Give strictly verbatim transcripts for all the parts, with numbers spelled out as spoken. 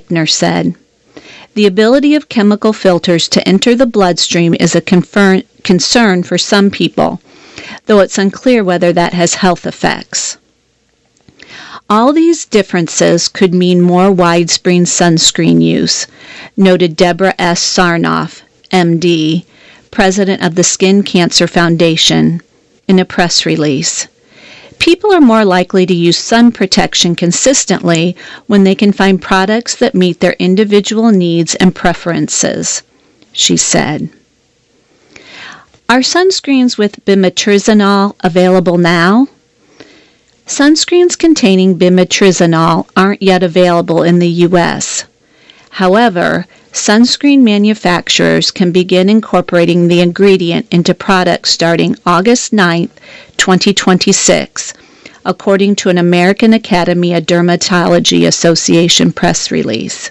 Zeichner said. The ability of chemical filters to enter the bloodstream is a confer- concern for some people, though it's unclear whether that has health effects. All these differences could mean more widespread sunscreen use, noted Deborah S. Sarnoff, M D, president of the Skin Cancer Foundation, in a press release. People are more likely to use sun protection consistently when they can find products that meet their individual needs and preferences, she said. Are sunscreens with bimetrizanol available now? Sunscreens containing bimetrizanol aren't yet available in the U S. However, sunscreen manufacturers can begin incorporating the ingredient into products starting August ninth, twenty twenty-six, according to an American Academy of Dermatology Association press release.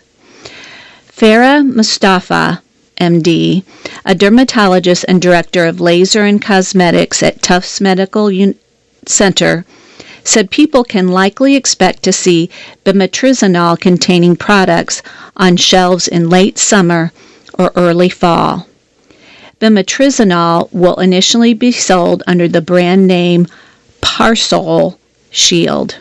Farah Mustafa, M D, a dermatologist and director of laser and cosmetics at Tufts Medical Un- Center, said people can likely expect to see bimetrizanol-containing products on shelves in late summer or early fall. Bimetrizanol will initially be sold under the brand name Parsol Shield.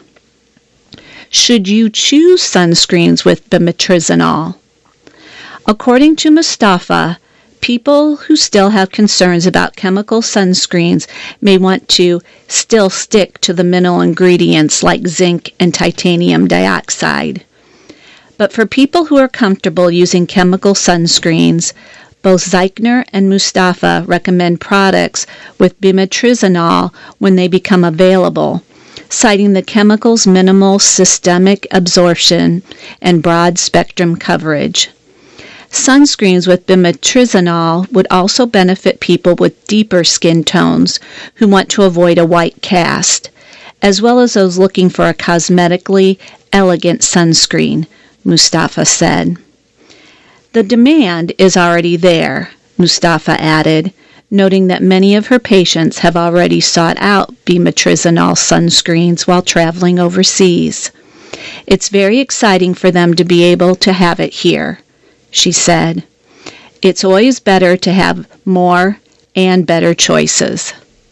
Should you choose sunscreens with bimetrizanol? According to Mustafa, people who still have concerns about chemical sunscreens may want to still stick to the mineral ingredients like zinc and titanium dioxide. But for people who are comfortable using chemical sunscreens, both Zeichner and Mustafa recommend products with bimetrizanol when they become available, citing the chemical's minimal systemic absorption and broad spectrum coverage. Sunscreens with bimetrizanol would also benefit people with deeper skin tones who want to avoid a white cast, as well as those looking for a cosmetically elegant sunscreen, Mustafa said. The demand is already there, Mustafa added, noting that many of her patients have already sought out bimetrizanol sunscreens while traveling overseas. It's very exciting for them to be able to have it here, she said. It's always better to have more and better choices.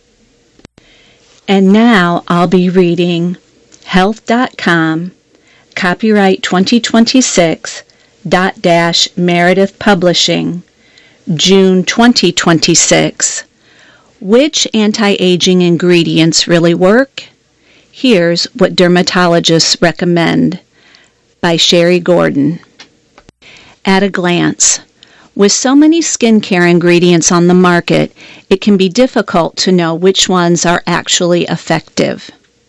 And now I'll be reading health dot com, copyright twenty twenty-six, dot dash Meredith Publishing, June twenty twenty-six. Which anti-aging ingredients really work? Here's what dermatologists recommend, by Sherry Gordon. At a glance, with so many skincare ingredients on the market, it can be difficult to know which ones are actually effective.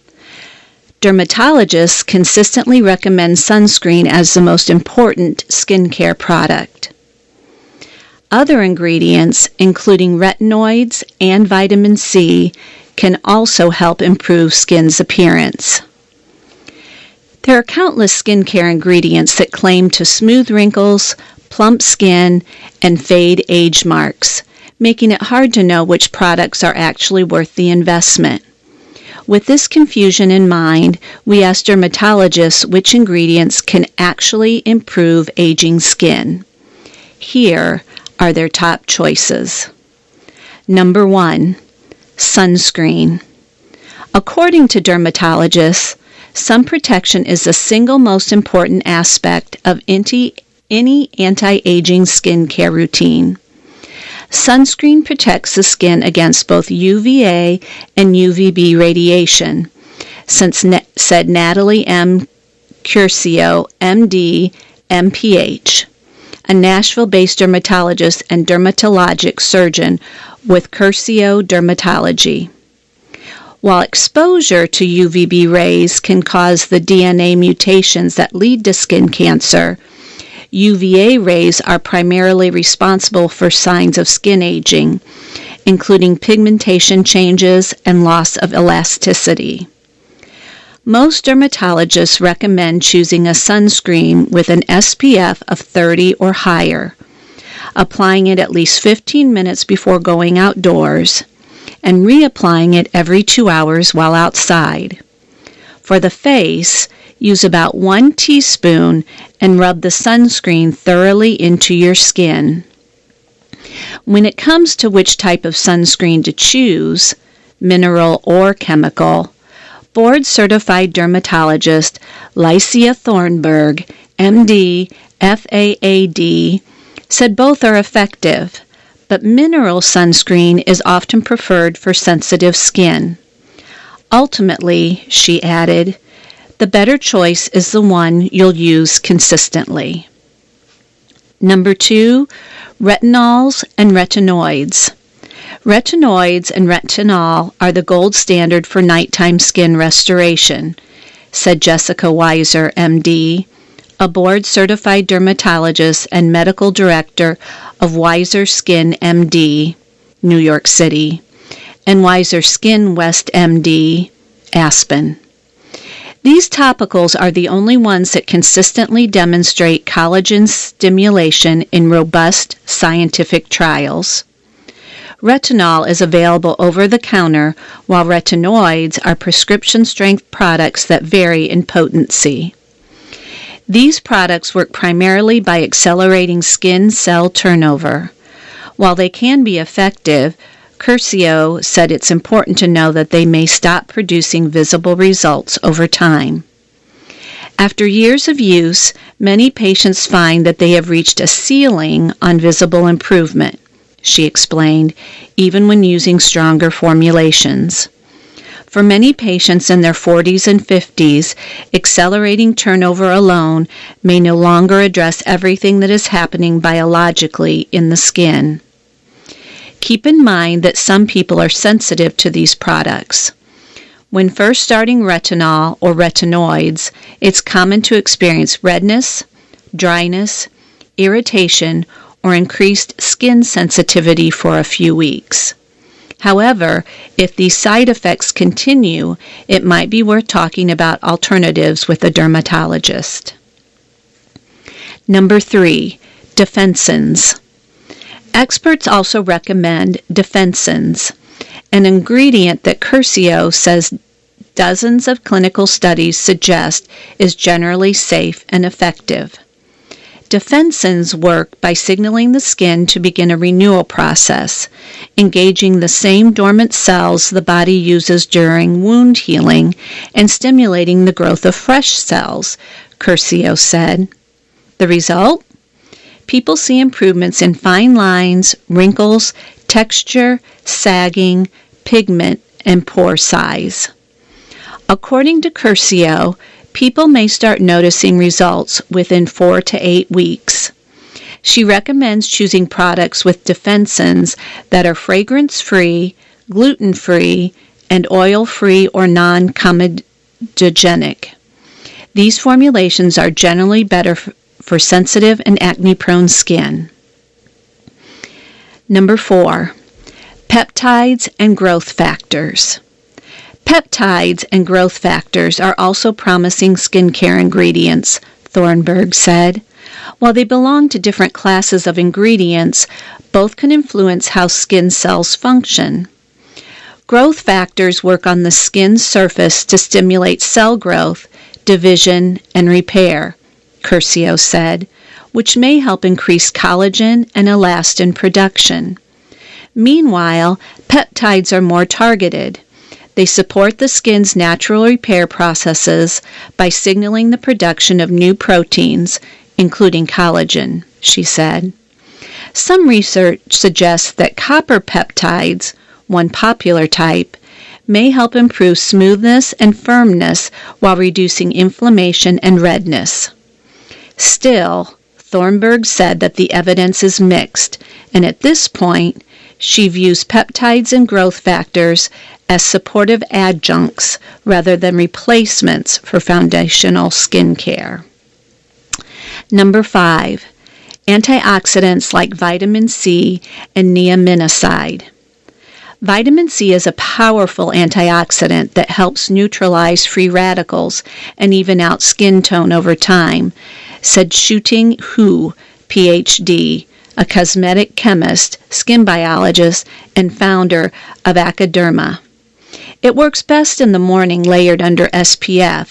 Dermatologists consistently recommend sunscreen as the most important skincare product. Other ingredients, including retinoids and vitamin C, can also help improve skin's appearance. There are countless skincare ingredients that claim to smooth wrinkles, plump skin, and fade age marks, making it hard to know which products are actually worth the investment. With this confusion in mind, we asked dermatologists which ingredients can actually improve aging skin. Here are their top choices. Number one, sunscreen. According to dermatologists, sun protection is the single most important aspect of any, any anti-aging skincare routine. Sunscreen protects the skin against both U V A and U V B radiation, since ne- said Natalie M. Curcio, M D, M P H, a Nashville-based dermatologist and dermatologic surgeon with Curcio Dermatology. While exposure to U V B rays can cause the D N A mutations that lead to skin cancer, U V A rays are primarily responsible for signs of skin aging, including pigmentation changes and loss of elasticity. Most dermatologists recommend choosing a sunscreen with an S P F of thirty or higher, applying it at least fifteen minutes before going outdoors, and reapplying it every two hours while outside. For the face, Use about one teaspoon and rub the sunscreen thoroughly into your skin. When it comes to which type of sunscreen to choose, mineral or chemical, board-certified dermatologist Lycia Thornburg, M D, F A A D, said both are effective, but mineral sunscreen is often preferred for sensitive skin. Ultimately, she added, the better choice is the one you'll use consistently. Number two, retinols and retinoids. Retinoids and retinol are the gold standard for nighttime skin restoration, said Jessica Weiser, M D, a board-certified dermatologist and medical director of Weiser Skin, M D, New York City, and Weiser Skin West, M D, Aspen. These topicals are the only ones that consistently demonstrate collagen stimulation in robust scientific trials. Retinol is available over the counter, while retinoids are prescription-strength products that vary in potency. These products work primarily by accelerating skin cell turnover. While they can be effective, Curcio said it's important to know that they may stop producing visible results over time. After years of use, many patients find that they have reached a ceiling on visible improvement, she explained, even when using stronger formulations. For many patients in their forties and fifties, accelerating turnover alone may no longer address everything that is happening biologically in the skin. Keep in mind that some people are sensitive to these products. When first starting retinol or retinoids, it's common to experience redness, dryness, irritation, or increased skin sensitivity for a few weeks. However, if these side effects continue, it might be worth talking about alternatives with a dermatologist. Number three, defensins. Experts also recommend defensins, an ingredient that Curcio says dozens of clinical studies suggest is generally safe and effective. Defensins work by signaling the skin to begin a renewal process, engaging the same dormant cells the body uses during wound healing and stimulating the growth of fresh cells, Curcio said. The result? People see improvements in fine lines, wrinkles, texture, sagging, pigment, and pore size. According to Curcio, people may start noticing results within four to eight weeks. She recommends choosing products with defensins that are fragrance-free, gluten-free, and oil-free or non-comedogenic. These formulations are generally better for sensitive and acne-prone skin. Number four, peptides and growth factors. Peptides and growth factors are also promising skincare ingredients, Thornburg said. While they belong to different classes of ingredients, both can influence how skin cells function. Growth factors work on the skin's surface to stimulate cell growth, division, and repair, Curcio said, which may help increase collagen and elastin production. Meanwhile, peptides are more targeted. They support the skin's natural repair processes by signaling the production of new proteins, including collagen, she said. Some research suggests that copper peptides, one popular type, may help improve smoothness and firmness while reducing inflammation and redness. Still, Thornburg said that the evidence is mixed, and at this point, she views peptides and growth factors as supportive adjuncts rather than replacements for foundational skincare. Number five, antioxidants like vitamin C and neaminidase. Vitamin C is a powerful antioxidant that helps neutralize free radicals and even out skin tone over time, said Xuting Hu, P H D, a cosmetic chemist, skin biologist, and founder of Acaderma. It works best in the morning layered under S P F,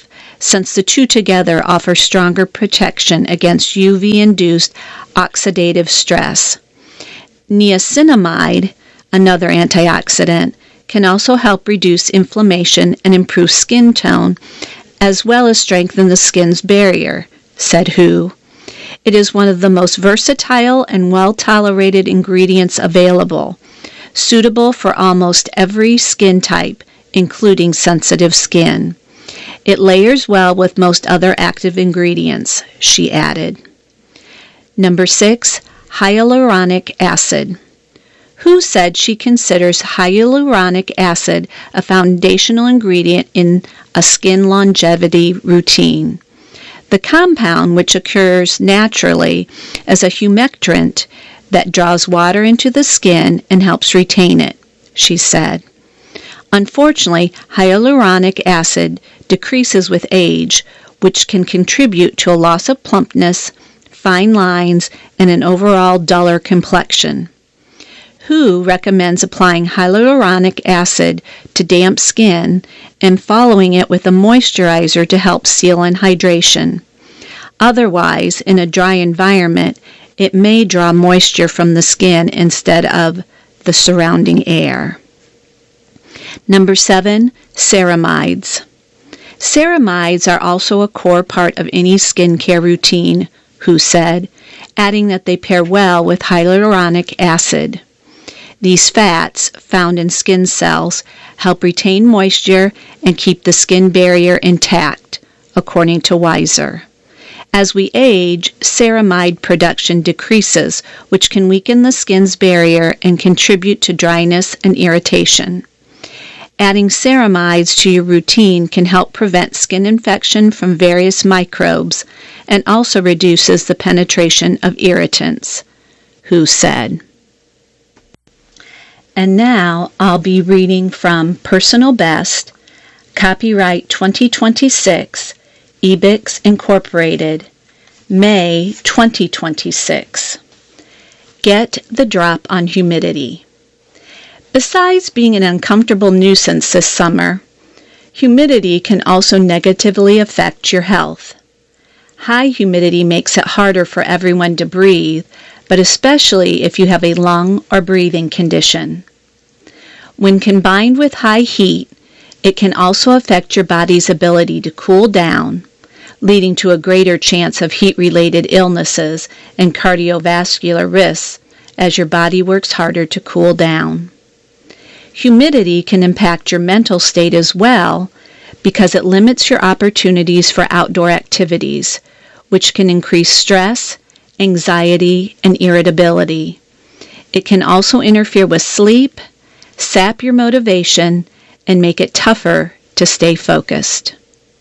since the two together offer stronger protection against U V-induced oxidative stress. Niacinamide, another antioxidant, can also help reduce inflammation and improve skin tone, as well as strengthen the skin's barrier, said Hu. It is one of the most versatile and well-tolerated ingredients available, suitable for almost every skin type, including sensitive skin. It layers well with most other active ingredients, she added. Number six, hyaluronic acid. Hu said she considers hyaluronic acid a foundational ingredient in a skin longevity routine. The compound, which occurs naturally as a humectant that draws water into the skin and helps retain it, she said. Unfortunately, hyaluronic acid decreases with age, which can contribute to a loss of plumpness, fine lines, and an overall duller complexion. Hu recommends applying hyaluronic acid to damp skin and following it with a moisturizer to help seal in hydration. Otherwise, in a dry environment, it may draw moisture from the skin instead of the surrounding air. Number seven, ceramides. Ceramides are also a core part of any skincare routine, Hu said, adding that they pair well with hyaluronic acid. These fats, found in skin cells, help retain moisture and keep the skin barrier intact, according to Weiser. As we age, ceramide production decreases, which can weaken the skin's barrier and contribute to dryness and irritation. Adding ceramides to your routine can help prevent skin infection from various microbes and also reduces the penetration of irritants, Hu said. And now I'll be reading from Personal Best, copyright twenty twenty-six, Ebix Incorporated, May twenty twenty-six. Get the drop on humidity. Besides being an uncomfortable nuisance this summer, humidity can also negatively affect your health. High humidity makes it harder for everyone to breathe, but especially if you have a lung or breathing condition. When combined with high heat, it can also affect your body's ability to cool down, leading to a greater chance of heat-related illnesses and cardiovascular risks as your body works harder to cool down. Humidity can impact your mental state as well because it limits your opportunities for outdoor activities, which can increase stress, anxiety, and irritability. It can also interfere with sleep, sap your motivation, and make it tougher to stay focused.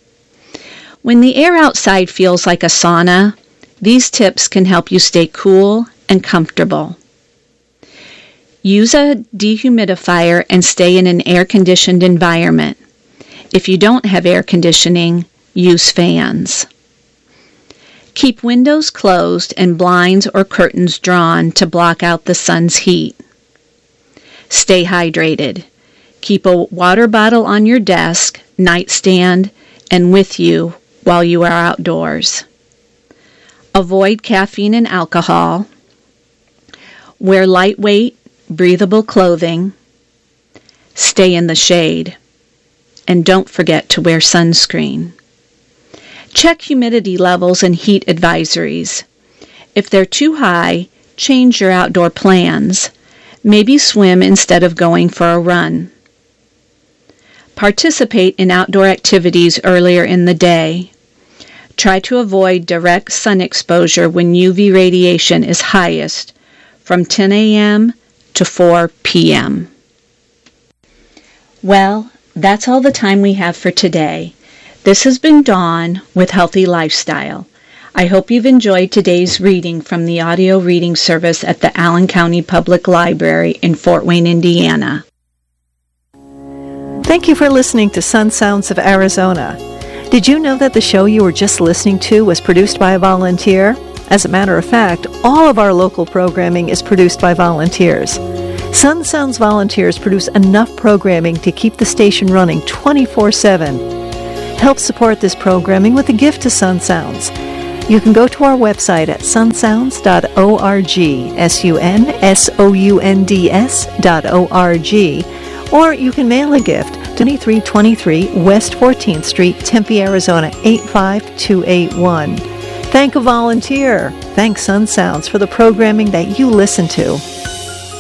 When the air outside feels like a sauna, these tips can help you stay cool and comfortable. Use a dehumidifier and stay in an air-conditioned environment. If you don't have air conditioning, use fans. Keep windows closed and blinds or curtains drawn to block out the sun's heat. Stay hydrated. Keep a water bottle on your desk, nightstand, and with you while you are outdoors. Avoid caffeine and alcohol. Wear lightweight, breathable clothing. Stay in the shade. And don't forget to wear sunscreen. Check humidity levels and heat advisories. If they're too high, change your outdoor plans. Maybe swim instead of going for a run. Participate in outdoor activities earlier in the day. Try to avoid direct sun exposure when U V radiation is highest, from ten a.m. to four p.m. Well, that's all the time we have for today. This has been Dawn with Healthy Lifestyle. I hope you've enjoyed today's reading from the audio reading service at the Allen County Public Library in Fort Wayne, Indiana. Thank you for listening to Sun Sounds of Arizona. Did you know that the show you were just listening to was produced by a volunteer? As a matter of fact, all of our local programming is produced by volunteers. Sun Sounds volunteers produce enough programming to keep the station running twenty-four seven. Help support this programming with a gift to Sun Sounds. You can go to our website at sunsounds dot org, S U N S O U N D S dot O R G, or you can mail a gift to twenty-three twenty-three West fourteenth Street, Tempe, Arizona, eight five two eight one. Thank a volunteer. Thank Sun Sounds for the programming that you listen to.